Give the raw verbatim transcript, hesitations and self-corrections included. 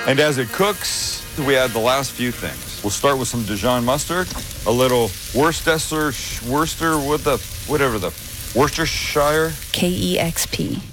And as it cooks, we add the last few things. We'll start with some Dijon mustard, a little Worcester, Worcester, what the, whatever the, Worcestershire. K E X P.